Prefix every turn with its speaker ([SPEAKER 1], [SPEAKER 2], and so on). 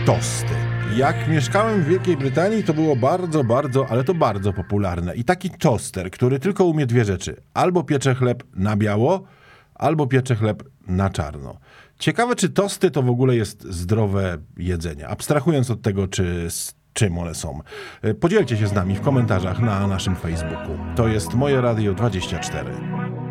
[SPEAKER 1] tosty. Jak mieszkałem w Wielkiej Brytanii, to było ale to bardzo popularne. I taki toster, który tylko umie dwie rzeczy. Albo piecze chleb na biało, albo piecze chleb na czarno. Ciekawe, czy tosty to w ogóle jest zdrowe jedzenie. Abstrahując od tego, z czym one są. Podzielcie się z nami w komentarzach na naszym Facebooku. To jest Moje Radio 24.